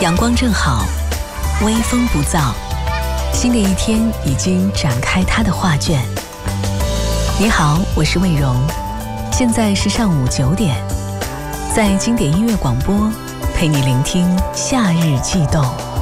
阳光正好，微风不燥，新的一天已经展开它的画卷。你好，我是魏荣，现在是上午9点，在经典音乐广播，陪你聆听夏日悸动。